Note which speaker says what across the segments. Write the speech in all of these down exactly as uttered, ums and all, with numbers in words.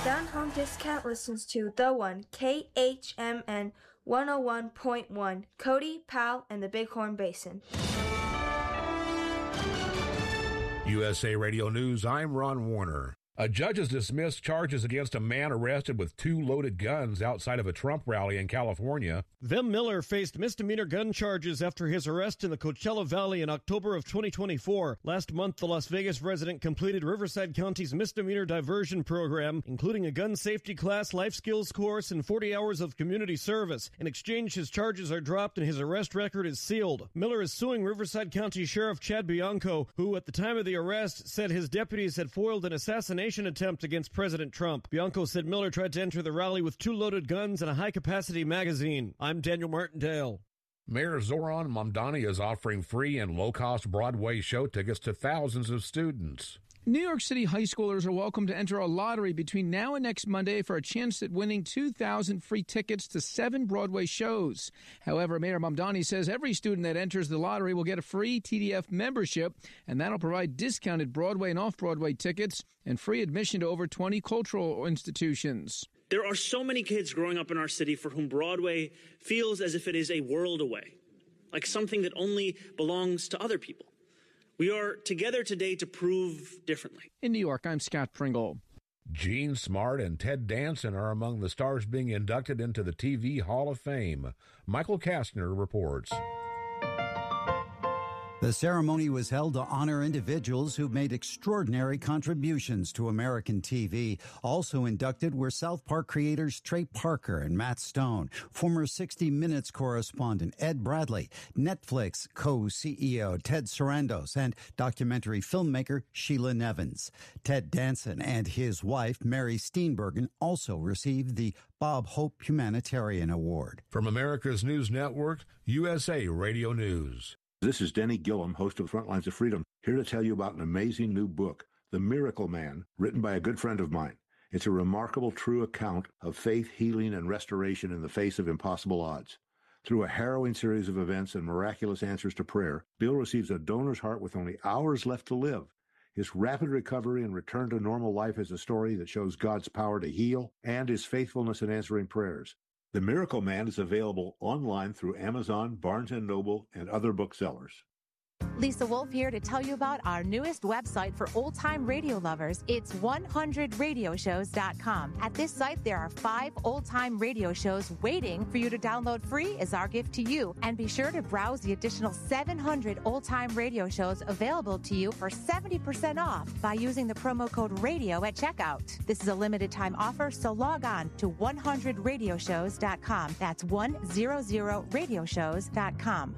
Speaker 1: Down Home Discount listens to The One, K H M N one oh one point one, Cody, Powell, and the Bighorn Basin.
Speaker 2: U S A Radio News, I'm Ron Warner. A judge has dismissed charges against a man arrested with two loaded guns outside of a Trump rally in California.
Speaker 3: Vem Miller faced misdemeanor gun charges after his arrest in the Coachella Valley in October of twenty twenty-four. Last month, the Las Vegas resident completed Riverside County's misdemeanor diversion program, including a gun safety class, life skills course, and forty hours of community service. In exchange, his charges are dropped and his arrest record is sealed. Miller is suing Riverside County Sheriff Chad Bianco, who at the time of the arrest said his deputies had foiled an assassination attempt against President Trump. Bianco said Miller tried to enter the rally with two loaded guns and a high-capacity magazine. I'm Daniel Martindale.
Speaker 2: Mayor Zoran Mamdani is offering free and low-cost Broadway show tickets to thousands of students.
Speaker 4: New York City high schoolers are welcome to enter a lottery between now and next Monday for a chance at winning two thousand free tickets to seven Broadway shows. However, Mayor Mamdani says every student that enters the lottery will get a free T D F membership, and that'll provide discounted Broadway and off-Broadway tickets and free admission to over twenty cultural institutions.
Speaker 5: There are so many kids growing up in our city for whom Broadway feels as if it is a world away, like something that only belongs to other people. We are together today to prove differently.
Speaker 4: In New York, I'm Scott Pringle.
Speaker 2: Gene Smart and Ted Danson are among the stars being inducted into the T V Hall of Fame. Michael Kastner reports.
Speaker 6: The ceremony was held to honor individuals who've made extraordinary contributions to American T V. Also inducted were South Park creators Trey Parker and Matt Stone, former sixty minutes correspondent Ed Bradley, Netflix co-C E O Ted Sarandos, and documentary filmmaker Sheila Nevins. Ted Danson and his wife, Mary Steenburgen, also received the Bob Hope Humanitarian Award.
Speaker 2: From America's News Network, U S A Radio News.
Speaker 7: This is Denny Gillum, host of Frontlines of Freedom, here to tell you about an amazing new book, The Miracle Man, written by a good friend of mine. It's a remarkable, true account of faith, healing, and restoration in the face of impossible odds. Through a harrowing series of events and miraculous answers to prayer, Bill receives a donor's heart with only hours left to live. His rapid recovery and return to normal life is a story that shows God's power to heal and his faithfulness in answering prayers. The Miracle Man is available online through Amazon, Barnes and Noble, and other booksellers.
Speaker 8: Lisa Wolf here to tell you about our newest website for old-time radio lovers. It's one hundred radio shows dot com. At this site, there are five old-time radio shows waiting for you to download free as our gift to you. And be sure to browse the additional seven hundred old-time radio shows available to you for seventy percent off by using the promo code RADIO at checkout. This is a limited-time offer, so log on to one hundred radio shows dot com. That's one hundred radio shows dot com.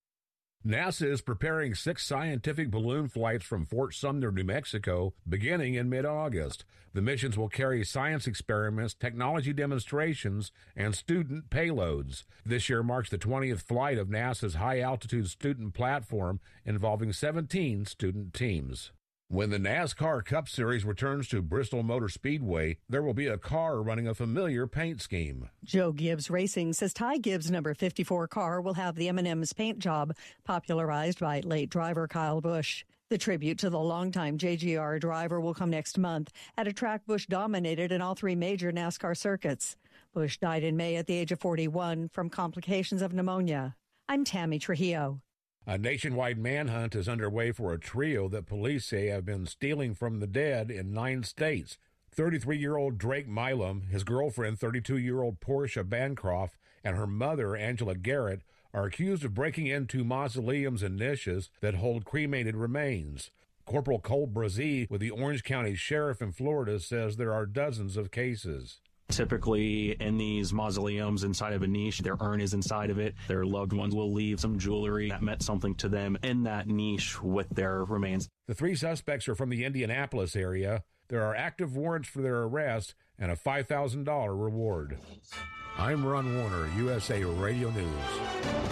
Speaker 2: NASA is preparing six scientific balloon flights from Fort Sumner, New Mexico, beginning in mid-August. The missions will carry science experiments, technology demonstrations, and student payloads. This year marks the twentieth flight of NASA's high-altitude student platform involving seventeen student teams. When the NASCAR Cup Series returns to Bristol Motor Speedway, there will be a car running a familiar paint scheme.
Speaker 9: Joe Gibbs Racing says Ty Gibbs' number fifty-four car will have the M and M's paint job, popularized by late driver Kyle Busch. The tribute to the longtime J G R driver will come next month at a track Busch dominated in all three major NASCAR circuits. Busch died in May at the age of forty-one from complications of pneumonia. I'm Tammy Trujillo.
Speaker 2: A nationwide manhunt is underway for a trio that police say have been stealing from the dead in nine states. thirty-three-year-old Drake Milam, his girlfriend, thirty-two-year-old Portia Bancroft, and her mother, Angela Garrett, are accused of breaking into mausoleums and niches that hold cremated remains. Corporal Cole Brazee with the Orange County Sheriff in Florida says there are dozens of cases.
Speaker 10: Typically, in these mausoleums inside of a niche, their urn is inside of it. Their loved ones will leave some jewelry that meant something to them in that niche with their remains.
Speaker 2: The three suspects are from the Indianapolis area. There are active warrants for their arrest and a five thousand dollars reward. I'm Ron Warner, U S A Radio News.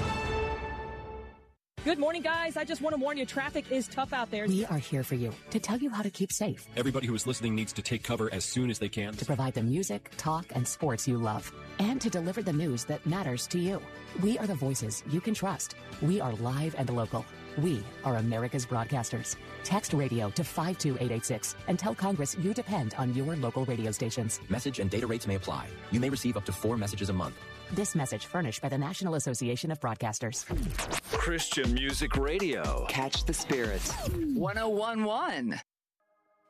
Speaker 11: Good morning, guys. I just want to warn you, traffic is tough out there.
Speaker 12: We are here for you to tell you how to keep safe.
Speaker 13: Everybody who is listening needs to take cover as soon as they can.
Speaker 12: To provide the music, talk, and sports you love. And to deliver the news that matters to you. We are the voices you can trust. We are live and local. We are America's broadcasters. Text radio to five two eight eight six and tell Congress you depend on your local radio stations.
Speaker 13: Message and data rates may apply. You may receive up to four messages a month.
Speaker 12: This message furnished by the National Association of Broadcasters.
Speaker 14: Christian Music Radio.
Speaker 15: Catch the spirit. one oh one point one.